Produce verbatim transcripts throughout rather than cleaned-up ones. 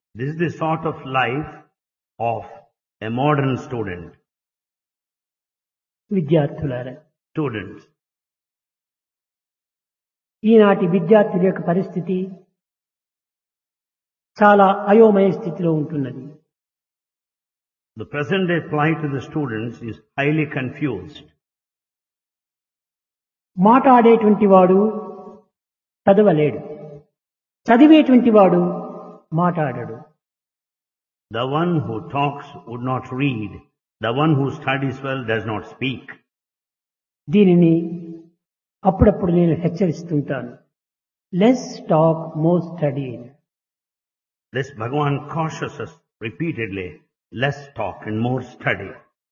This is the sort of life of a modern student. విద్యార్థులారా, Students, ఈనాటి విద్యార్థుల యొక్క పరిస్థితి చాలా అయోమయ స్థితిలో ఉంటున్నది. the present day plight to the students is highly confused. మాట్లాడేటువంటి వాడు చదవలేడు, చదివేటువంటి వాడు మాట్లాడడు. The one who talks would not read. The one who studies well does not speak. దీనిని అప్పుడప్పుడు నేను హెచ్చరిస్తుంటాను. Less talk more study. This Bhagavan cautions us repeatedly, less talk and more study.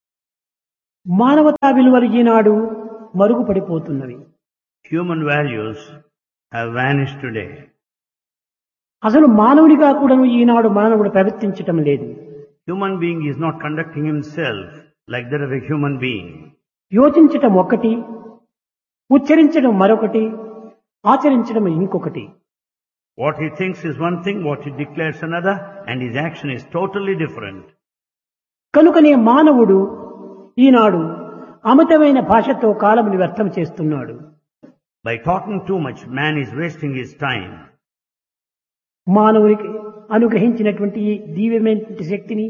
మానవతా విలువలు ఈనాడు మరుగుపడిపోతున్నవి. Human values have vanished today. అసలు మానవుడిగా కూడాను ఈనాడు మానవుడు ప్రవర్తించటం లేదు. Human being is not conducting himself like that of a human being. యోచించటం ఒకటి, ఉచ్చరించడం మరొకటి, ఆచరించడం ఇంకొకటి. What he thinks is one thing, what he declares another, and his action is totally different. కనుకనే మానవుడు ఈనాడు అమితమైన భాషతో కాలముని వ్యర్థం చేస్తున్నాడు. By talking too much, man is wasting his time. మానవునికి అనుగ్రహించినటువంటి ఈ దివ్యమైనటువంటి శక్తిని,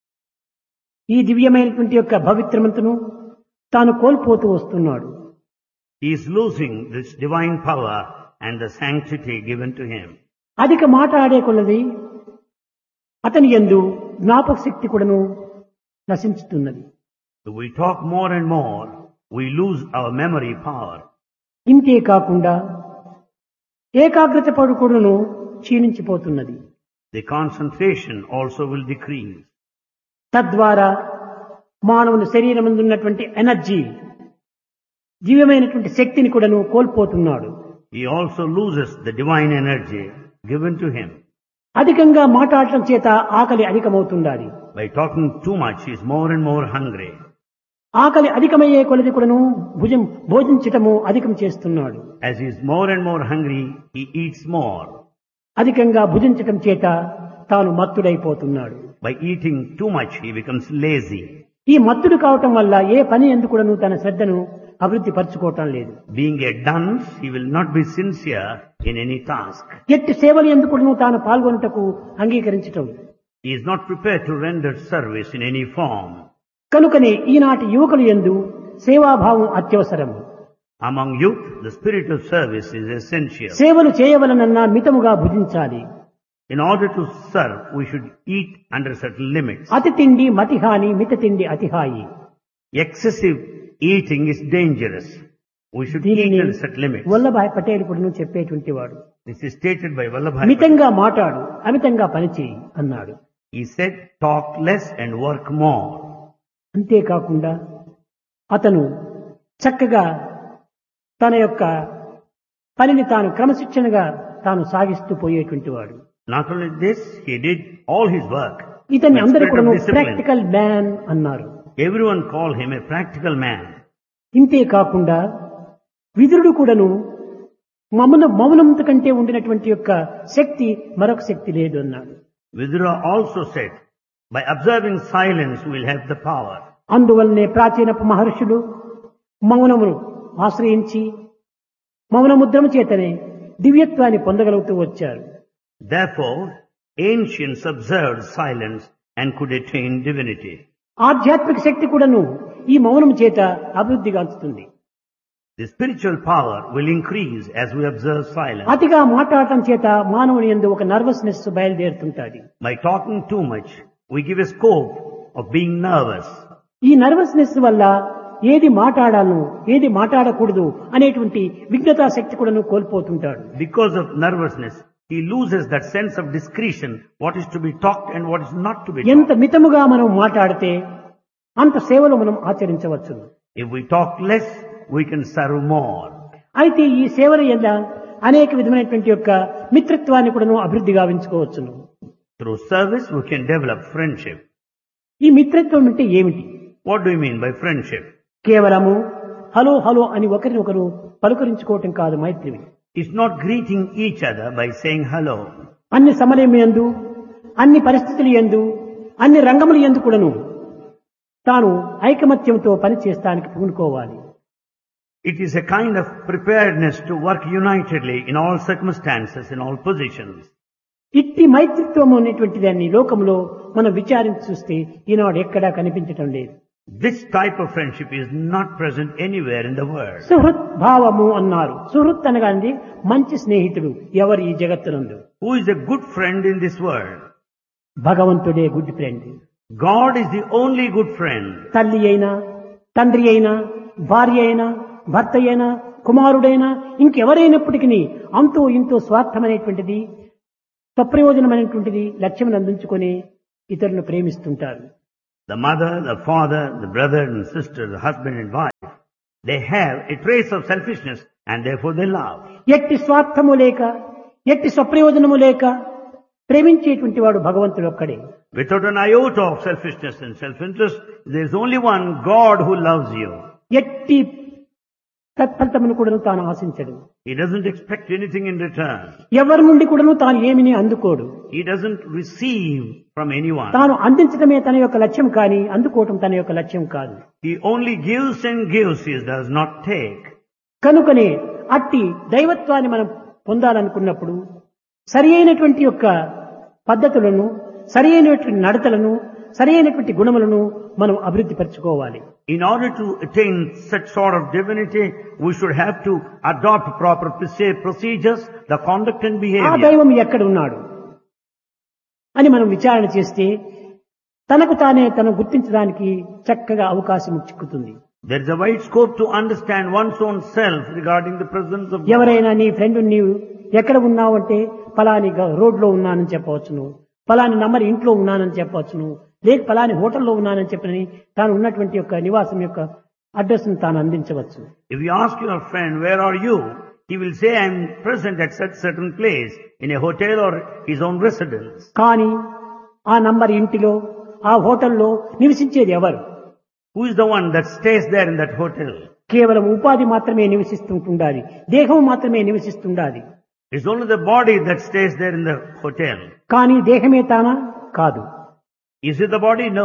ఈ దివ్యమైనటువంటి యొక్క పవిత్రమంతను తాను కోల్పోతూ వస్తున్నాడు. He is losing this divine power and the sanctity given to him. అధిక మాట్లాడే కొలది అతని యందు జ్ఞాపక శక్తి కూడాను నశించుతున్నది. If we talk more and more, we lose our memory power. ఇంతే కాకుండా ఏకాగ్రత పడుకుడును క్షీణించిపోతున్నది. The concentration also will decrease. తద్వారా మానవుని శరీరమందు ఉన్నటువంటి ఎనర్జీ, దివ్యమైనటువంటి శక్తిని కూడాను కోల్పోతున్నాడు. He also loses the divine energy given to him. అధికంగా మాట్లాడటం చేత ఆకలి అధికమవుతుండాలి. By talking too much, he is more and more hungry. ఆకలి అధికమయ్యే కొలది కూడాను భుజం భోజించటము అధికం చేస్తున్నాడు. As he is more and more hungry, he eats more. అధికంగా భుజించటం చేత తాను మత్తుడైపోతున్నాడు. By eating too much, he becomes lazy. ఈ మత్తుడు కావటం వల్ల ఏ పని ఎందుకు కూడాను తన శ్రద్ధను అభివృద్ధి పరచుకోవటం లేదు. Being a dunce, he will not be sincere in any task. ఎట్టి సేవలు ఎందుకు కూడాను తాను పాల్గొనుటకు అంగీకరించటం. He is not prepared to render service in any form. కనుకనే ఈనాటి యువకులు యందు సేవాభావం అత్యవసరం. Among youth, the spirit of service is essential. సేవలు చేయవలనన్నా మితముగా భుజించాలి. In order to serve, we should eat under certain limits. అతి తిండి మతిహాని, మిత తిండి అతిహాయి. Excessive eating is dangerous. We should eat దీనిని under certain limits. Vallabhbhai Patel కూడా చెప్పేటువంటి వాడు. This is stated by Vallabhai. మితంగా మాట్లాడు, అమితంగా పనిచేయి అన్నాడు. He said, talk less and work more. అంతేకాకుండా అతను చక్కగా తన యొక్క పనిని తాను క్రమశిక్షణగా తాను సాగిస్తూ పోయేటువంటి వాడు. Not only this, he did all his work. ఇతన్ని with అందరూ spirit కూడా of discipline. ప్రాక్టికల్ మ్యాన్ అన్నారు. Everyone called him a practical man. ఇంతే కాకుండా విదురుడు కూడాను మౌన మౌనంత కంటే ఉండినటువంటి యొక్క శక్తి మరొక శక్తి లేదు అన్నాడు. Vidura also said, by observing silence we will have the power. అందువల్లనే ప్రాచీన మహర్షులు మౌనమును ఆశ్రయించి మౌనముద్రము చేతనే దివ్యత్వాన్ని పొందగలుగుతూ వచ్చారు. Therefore, ancients observed silence and could attain divinity. ఆధ్యాత్మిక శక్తి కూడాను ఈ మౌనం చేత అభివృద్ధి గాంచుతుంది. The spiritual power will increase as we observe silence. అతిగా మాట్లాడటం చేత మానవుని యందు ఒక nervousness బయలుదేరుతుంటాది. By talking too much, we give a scope of being nervous. ఈ నర్వస్నెస్ వల్ల ఏది మాట్లాడాలను ఏది మాట్లాడకూడదు అనేటువంటి విజ్ఞతా శక్తి కూడాను కోల్పోతుంటాడు. Because of nervousness, he loses that sense of discretion, what is to be talked and what is not to be ఎంత talked. మితముగా మనం మాట్లాడితే అంత సేవలు మనం ఆచరించవచ్చు. If we talk less, we can serve more. అయితే ఈ సేవల యందు అనేక విధమైనటువంటి యొక్క మిత్రత్వాన్ని కూడాను అభివృద్ధి గావించుకోవచ్చును. Through service, we can develop friendship. ఈ మిత్రత్వం అంటే ఏమిటి? What do you mean by friendship? కేవలము హలో హలో అని ఒకరినొకరు పలుకరించుకోవటం కాదు మైత్రి. It's not greeting each other by saying hello. అన్ని సమయమందు అన్ని పరిస్థితులు యందు అన్ని రంగముల యందు కూడాను తాను ఐకమత్యంతో పని చేస్తానికి పూనుకోవాలి. It is a kind of preparedness to work unitedly in all circumstances, in all positions. ఇట్టి మైత్రిత్వం అనేటువంటి దాన్ని లోకంలో మనం విచారించి చూస్తే ఈనాడు ఎక్కడా కనిపించటం లేదు. This type of friendship is not present anywhere in the world. Suhrit భావము అన్నారు. సుహృత్ అనగానే మంచి స్నేహితుడు ఎవరు ఈ జగత్తునందు? Who is a good friend in this world? భగవంతుడే good friend. God is the only good friend. తల్లి అయినా, తండ్రి అయినా, భార్య అయినా, భర్త అయినా, కుమారుడైనా ఇంకెవరైనప్పటికీ అంతో ఇంతో స్వార్థమైనటువంటిది, స్వప్రయోజనమైనటువంటిది లక్ష్యం అందించుకొని ఇతరులను ప్రేమిస్తుంటారు. The mother, the father, the brother and sister, the husband and wife, they have a trace of selfishness and therefore they love. ఎట్టి స్వార్థము లేక, ఎట్టి స్వప్రయోజనము లేక ప్రేమించేటువంటి వాడు భగవంతుడు ఒక్కడే. Without an iota of selfishness and self-interest, there is only one God who loves you. ఎట్టి తత్ఫలితమును కూడాను తాను ఆశించడు. He doesn't expect anything in return. ఎవరి నుండి కూడాను తాను ఏమిని అందుకోడు. He doesn't receive from anyone. తాను అందించడమే తన యొక్క లక్ష్యం కానీ అందుకోవటం తన యొక్క లక్ష్యం కాదు. He only gives and gives, he does not take. కనుకనే అట్టి దైవత్వాన్ని మనం పొందాలనుకున్నప్పుడు సరి అయినటువంటి యొక్క పద్ధతులను, సరి అయినటువంటి నడతలను, సరి అయినటువంటి గుణములను మనం అభివృద్ధి పరచుకోవాలి. In order to attain such sort of divinity, we should have to adopt proper procedures, the conduct and ఆ behavior. దైవం ఎక్కడ ఉన్నాడు అని మనం విచారణ చేస్తే తనకు తానే తను గుర్తించడానికి చక్కగా అవకాశం చిక్కుతుంది. There is a wide scope to understand one's own self regarding the presence of God. ఎవరైనా నీ ఫ్రెండ్ నీవు ఎక్కడ ఉన్నావు అంటే పలాని రోడ్లో ఉన్నానని చెప్పవచ్చును, పలాని నంబర్ ఇంట్లో ఉన్నానని చెప్పవచ్చును, లేక పలాని హోటల్లో ఉన్నానని చెప్పని తాను ఉన్నటువంటి యొక్క నివాసం యొక్క అడ్రస్ ను తాను అందించవచ్చు. If you ask your friend, where are you? He will say, I am present at such certain place, in a hotel or his own residence. కానీ ఆ నంబర్ ఇంటిలో, ఆ హోటల్లో నివసించేది ఎవరు? Who is the one that stays there in that hotel? కేవలం ఉపాధి మాత్రమే నివసిస్తుండాలి, దేహం మాత్రమే నివసిస్తుండాలి. It's only the body that stays there in the hotel. కానీ దేహమే తానా? కాదు. Is it the body? No.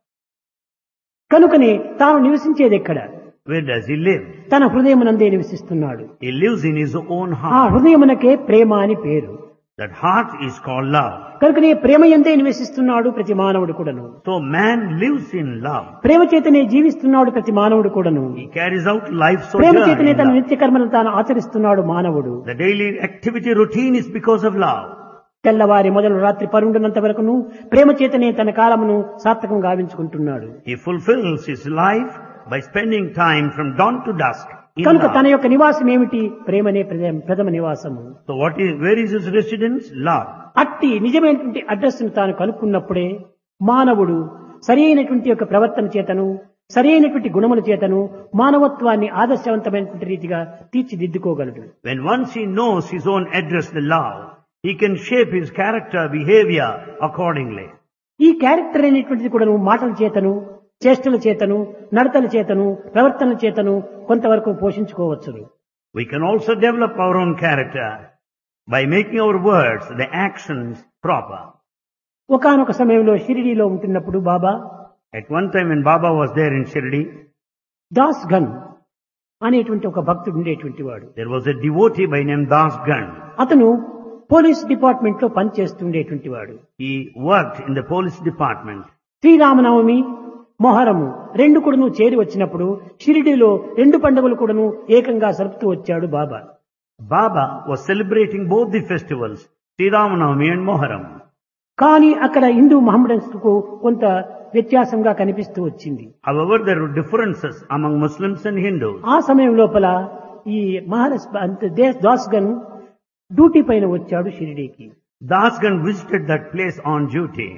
కనుకనే తాను నివసించేది ఎక్కడ? Where does he live? తన హృదయమునందే నివసిస్తున్నాడు. He lives in his own ఆ heart. హృదయమునకే ప్రేమ అని పేరు. That heart is called love. కనుకనే ప్రేమ ఎందే నివసిస్తున్నాడు ప్రతి మానవుడు కూడాను. So man lives in love. ప్రేమ చేతనే జీవిస్తున్నాడు ప్రతి మానవుడు కూడాను. He carries out life Prema sojourn చేతనే in తన love. నిత్య కర్మలను తాను ఆచరిస్తున్నాడు మానవుడు. The daily activity routine is because of love. తెల్లవారి మొదలు రాత్రి పరుండునంత వరకును ప్రేమ చేతనే తన కాలమును సార్థకం గావించుకుంటున్నాడు. He fulfills his life by spending time from dawn to dusk in కనుక తన love. యొక్క నివాసం ఏమిటి? ప్రేమనే ప్రథమ- ప్రథమ నివాసము. So what is, where is his residence? Love. అట్టి నిజమైనటువంటి అడ్రస్ ను తాను కనుక్కున్నప్పుడే మానవుడు సరి అయినటువంటి యొక్క ప్రవర్తన చేతను, సరి అయినటువంటి గుణముల చేతను మానవత్వాన్ని ఆదర్శవంతమైనటువంటి రీతిగా తీర్చిదిద్దుకోగలడు. When once he knows his own address, the love, he can shape his character, behavior accordingly. ఈ క్యారెక్టర్ అనేటువంటిది కూడా మాటల చేతను, చేష్టల చేతను, నడతల చేతను, ప్రవర్తనల చేతను కొంతవరకు పోషించుకోవచ్చును. We can also develop our own character by making our words, the actions proper. ఒకానొక సమయంలో షిరిడీలో ఉంటున్నప్పుడు బాబా At one time when Baba was there in Shirdi, Das gun అనేటువంటి ఒక భక్తుడు ఉండేటువంటి వాడు. there was a devotee by name Das Gan. అతను పోలీస్ డిపార్ట్మెంట్ లో పనిచేస్తుండేటువంటి వాడు. He worked in the police department. Sri Rama Navami, Muharram రెండు కూడాను చేరి వచ్చినప్పుడు షిరిడీలో రెండు పండుగలు కూడాను ఏకంగా జరుపుతూ వచ్చాడు బాబా. Baba was celebrating both the festivals, Sri Ramanavami and Moharam. కానీ అక్కడ హిందూ మహమ్మడన్స్ కు కొంత వ్యత్యాసంగా కనిపిస్తూ వచ్చింది. However, there were differences among Muslims and Hindus. ఆ సమయం లోపల ఈ మహారాజ్ దాస్ గన్ డ్యూటీ పైన వచ్చాడు షిరిడీకి. Das Gan visited that place on duty.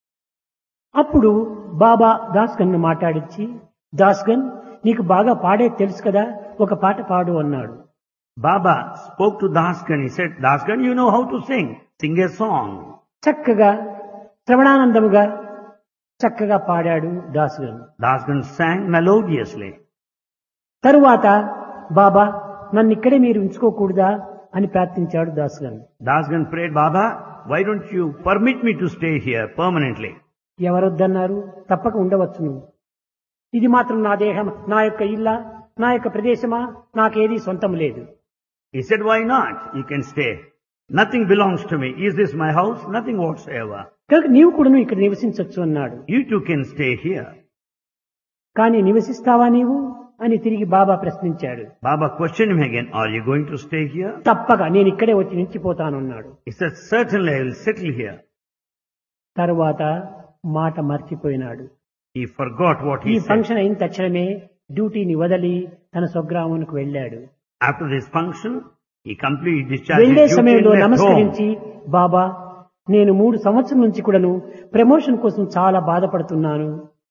అప్పుడు బాబా దాస్ గన్ మాట్లాడించి, దాస్ గన్ నీకు బాగా పాడే తెలుసు కదా, ఒక పాట పాడు అన్నాడు. Baba spoke to Das Gan. He said, Das Gan, you know how to sing. Sing a song. చక్కగా శ్రవణానందముగా చక్కగా పాడాడు Das gun. Das Gan sang melodiously. తరువాత బాబా నన్ను ఇక్కడే మీరు ఉంచుకోకూడదా అని ప్రార్థించాడు దాస్గన్. Dasgan prayed, Baba, why don't you permit me to stay here permanently? ఎవరొద్దన్నారు? తప్పక ఉండవచ్చును. ఇది మాత్రం నా దేహం, నా యొక్క ఇల్లా, నా యొక్క ప్రదేశమా, నాకేదీ సొంతం లేదు. He said, why not? You can stay. Nothing belongs to me. Is this my house? Nothing whatsoever. కనుక నీవు కూడాను ఇక్కడ నివసించవచ్చు అన్నాడు. You too can stay here. కానీ నివసిస్తావా నీవు అని తిరిగి బాబా ప్రశ్నించాడు. Baba questioned him again, are you going to stay here? తప్పక నేను ఇక్కడే వచ్చి నిలిచిపోతానన్నాడు. He said, certainly I will settle here. తరువాత మాట మర్చిపోయినాడు. He forgot what ఈ he said. ఫంక్షన్ అయిన తక్షణమే డ్యూటీని వదిలి తన స్వగ్రామానికి వెళ్ళాడు. After this function, he completely discharged వెళ్లే his duty and సమయంలో left home. నమస్కరించి, బాబా నేను మూడు సంవత్సరం నుంచి కూడాను ప్రమోషన్ కోసం చాలా బాధపడుతున్నాను.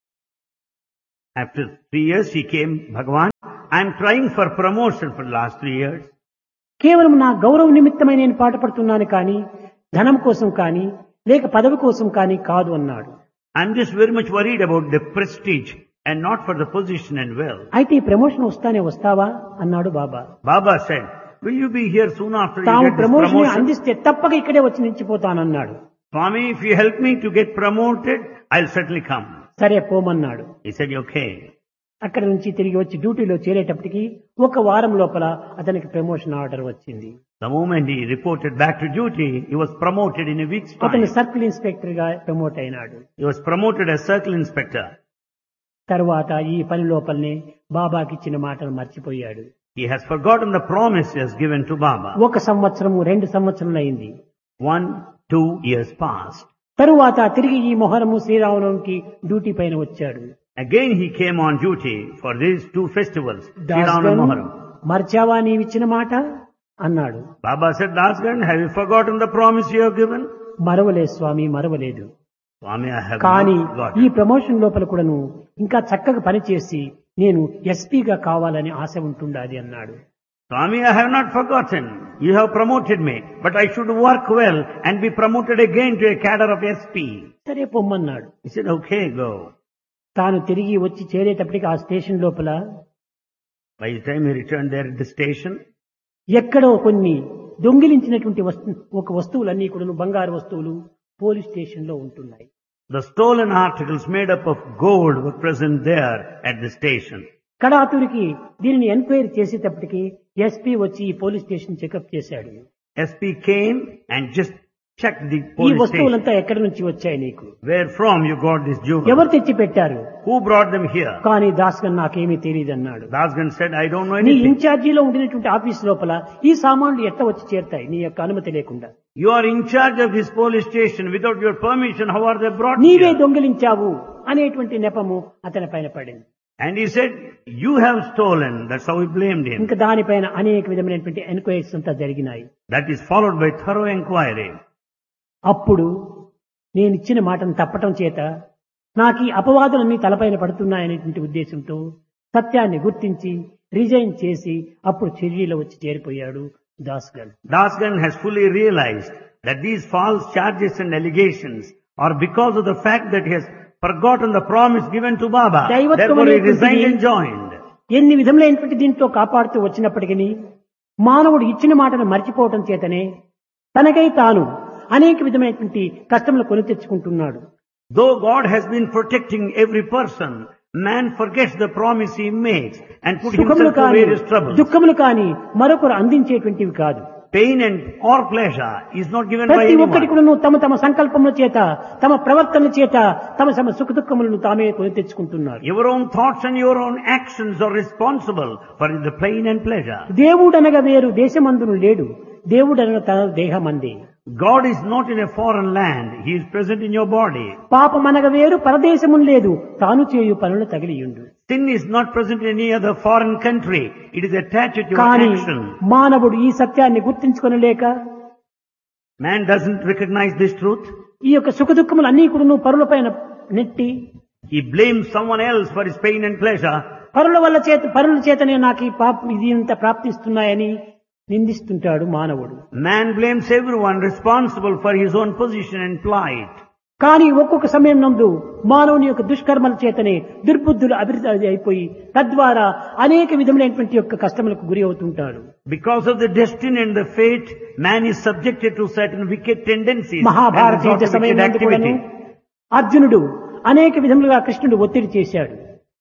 After three years he came, Bhagavan, I am trying for promotion for the last three years. కేవలం నా గౌరవ నిమిత్తమై నేను పాటుపడుతున్నాను కానీ ధనం కోసం కానీ లేక పదవి కోసం కానీ కాదు అన్నాడు. I am just very much worried about the prestige and not for the position and wealth. అయితే ఈ ప్రమోషన్ వస్తానే వస్తావా అన్నాడు బాబా. Baba said, will you be here soon after you తాము get this ప్రమోషన్ promotion? అందిస్తే తప్పక ఇక్కడే వచ్చి నిలిచిపోతానన్నాడు. Swami, if you help me to get promoted, I'll certainly come. సరే పోమన్నాడు. He said, okay. అక్కడి నుంచి తిరిగి వచ్చి డ్యూటీలో చేరేటప్పటికి ఒక వారం లోపల అతనికి ప్రమోషన్ ఆర్డర్ వచ్చింది. The moment he reported back to duty, he was promoted in a week's అతను time. సర్కిల్ ఇన్స్పెక్టర్ గా ప్రమోట్ అయినాడు. He was promoted as circle inspector. తర్వాత ఈ పని లోపలనే బాబాకి ఇచ్చిన మాటలు మర్చిపోయాడు. He has forgotten the promises given to Baba. ఒక సంవత్సరము రెండు సంవత్సరాలు అయింది. One, two years passed. తరువాత తిరిగి ఈ మొహరము శ్రీరామనవమికి డ్యూటీ పైన వచ్చాడు. Again he came on duty for these two festivals, Sri Ram and దాస్గన్, Moharram. మర్చావా నీవిచ్చిన మాట అన్నాడు. Baba said, Dasgan, have you forgotten the promise you have given? మరవలేదు Swamy, మరవలేదు. Swami, I have కానీ not ఈ forgotten. ప్రమోషన్ లోపల కూడాను ఇంకా చక్కగా పనిచేసి నేను ఎస్పీగా కావాలని ఆశ ఉంటుండాది అన్నాడు. Swami, I have not forgotten. You have promoted me, but I should work well and be promoted again to a cadre of S P. సరే పొమ్మన్నాడు. He said, okay, go. తాను తిరిగి వచ్చి చేరేటప్పటికి ఆ స్టేషన్ లోపల By the time he returned there at the station, ఎక్కడో కొన్ని దొంగిలించినటువంటి వస్తు ఒక వస్తువులన్నీ కూడా బంగారు వస్తువులు పోలీస్ స్టేషన్ లో ఉంటున్నాయి. the stolen articles made up of gold were present there at the station. కడాతురికి దీనిని ఎంక్వైరీ చేసేటప్పటికి ఎస్పీ వచ్చి ఈ పోలీస్ స్టేషన్ చెకప్ చేశాడు. S P came and just checked the ఈ police station. వస్తువులంతా ఎక్కడి నుంచి వచ్చాయి నీకు? Where from you got this jewelry? ఎవరు తెచ్చి పెట్టారు? Who brought them here? కానీ దాస్గన్ నాకేమీ తెలియదు అన్నాడు. Dasgan said, I don't know నీ anything. ఇన్ఛార్జీలో ఉండినటువంటి ఆఫీస్ లోపల ఈ సామాన్లు ఎట్లా వచ్చి చేరుతాయి నీ యొక్క అనుమతి లేకుండా? You are in charge of this police station. Without your permission, how are they brought నీవే here? దొంగిలించావు అనేటువంటి నెపము అతని పైన పడింది. And he said, you have stolen. That's how he blamed him. ఇంకా దానిపైన అనేక విధమైనటువంటి ఎంక్వైరీస్ అంతా జరిగినాయి. That is followed by thorough inquiry. అప్పుడు నేను ఇచ్చిన మాటను తప్పటం చేత నాకు ఈ అపవాదులన్నీ తలపైన పడుతున్నాయనేటువంటి ఉద్దేశంతో సత్యాన్ని గుర్తించి రిజైన్ చేసి అప్పుడు చెర్రీలో వచ్చి చేరిపోయాడు దాస్గన్. Dasgan has fully realized that these false charges and allegations are because of the fact that he has forgotten the promise given to Baba. Therefore he resigned and joined. ఎన్ని విధములైనటువంటి దీంట్లో కాపాడుతూ వచ్చినప్పటికీ మానవుడు ఇచ్చిన మాటను మర్చిపోవటం చేతనే తనకై తాను అనేక విధమైనటువంటి కష్టములు కొని తెచ్చుకుంటున్నాడు. Though God has been protecting every person, man forgets the promise he makes and put సుఖములు himself to కాని various troubles. దుఃఖములు కాని మరొకరు అందించేటువంటివి కాదు. Pain and or pleasure is not given by ప్రతి ఒక్కటి anyone. కూడా తమ తమ సంకల్పముల చేత తమ ప్రవర్తన చేత తమ తమ సుఖ దుఃఖములను తామే కొని తెచ్చుకుంటున్నారు. Your own thoughts and your own actions are responsible for the pain and pleasure. దేవుడనగా వేరు దేశమందును లేడు, దేవుడనగా తన దేహమందే. God is not in a foreign land. He is present in your body. పాపమనగా వేరు పరదేశమును లేదు, తాను చేయు పనులు తగిలియుండు. Sin is not present in any other foreign country. It is attached to your కానీ action. మానవుడు ఈ సత్యాన్ని గుర్తించుకొనలేక Man doesn't recognize this truth. ఈ యొక్క సుఖ దుఃఖములు అన్ని కూడా పరుల పైన నెట్టి He blames someone else for his pain and pleasure. పరుల వల్ల చేత పరుల చేతనే నాకు ఈ పాప ఇది ఇంత ప్రాప్తిస్తున్నాయని నిందిస్తుంటాడు మానవుడు. Man blames everyone responsible for his own position and plight. కానీ ఒక్కొక్క సమయం నందు మానవుని యొక్క దుష్కర్మల చేతనే దుర్బుద్ధులు అభివృద్ధి అయిపోయి తద్వారా అనేక విధములైనటువంటి యొక్క కష్టములకు గురి అవుతుంటాడు. Because of the destiny and the fate, man is subjected to certain wicked tendencies. Mahabharata యుద్ధ సమయం నందు కూడాను అర్జునుడు అనేక విధములుగా కృష్ణుడు ఒత్తిడి చేశాడు.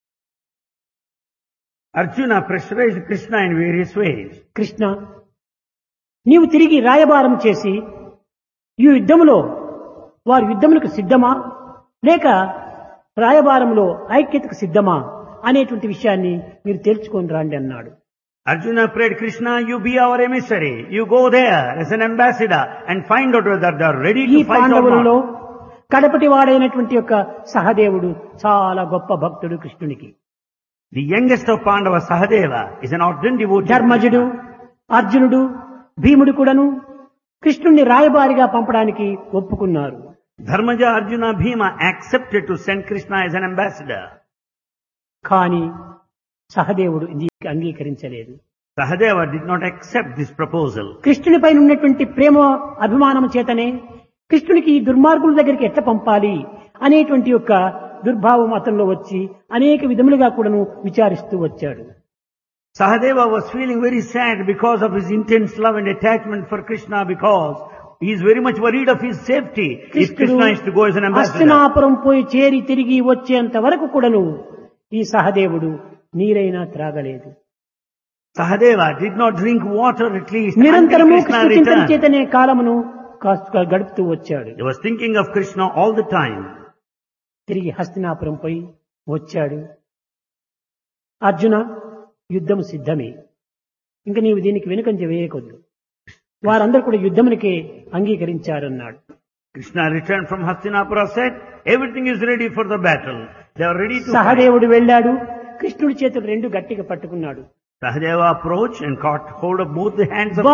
Arjuna pressurized Krishna in various ways. Krishna, నీవు తిరిగి రాయబారం చేసి ఈ యుద్ధములో వారి యుద్ధములకు సిద్ధమా లేక రాయబారంలో ఐక్యతకు సిద్ధమా అనేటువంటి విషయాన్ని మీరు తెలుసుకొని రాండి అన్నాడు. Arjuna prayed, Krishna, you be our emissary. You go there as an ambassador and find out whether they are ready ఈ to fight or పాండవులలో not. కడపటి వాడైనటువంటి యొక్క సహదేవుడు చాలా గొప్ప భక్తుడు కృష్ణునికి. The youngest of Pandava, Sahadeva, is an ardent devotee. ధర్మజుడు, అర్జునుడు, భీముడు కూడాను కృష్ణుణ్ణి రాయబారిగా పంపడానికి ఒప్పుకున్నారు. Dharmaja, Arjuna, Bhima accepted to send Krishna as an ambassador. కానీ సహదేవుడు దీనికి అంగీకరించలేదు. Sahadeva did not accept this proposal. కృష్ణునిపై ఉన్నటువంటి ప్రేమ అభిమానం చేతనే కృష్ణునికి ఈ దుర్మార్గుల దగ్గరికి ఎట్లా పంపాలి అనేటువంటి యొక్క దుర్భావం అతనిలో వచ్చి అనేక విధములుగా కూడాను విచారిస్తూ వచ్చాడు. Sahadeva was feeling very sad because of his intense love and attachment for Krishna, because he is very much worried of his safety if Krishna is to go as an ambassador. Hastinapuram పోయి చేరి తిరిగి వచ్చేంత వరకు కూడాను ఈ సహదేవుడు నీరైనా త్రాగలేదు. Sahadeva did not drink water at least until నిరంతరము Krishna Krishna చింతన returned. చేతనే కాలమును కాస్త గడుపుతూ వచ్చాడు. He was thinking of Krishna all the time. తిరిగి హస్తినాపురం పోయి వచ్చాడు. అర్జున, యుద్ధం సిద్ధమే, ఇంకా నీవు దీనికి వెనుకంజ వేయకొద్దు. వారందరూ కూడా యుద్ధమునికే అంగీకరించారన్నాడు. Krishna returned from Hastinapura, said, everything is ready for the battle. They are ready to fight. సహదేవుడు వెళ్ళాడు. కృష్ణుడి చేతులు రెండు గట్టిగా పట్టుకున్నాడు. Sahadeva approached and caught hold of both the hands of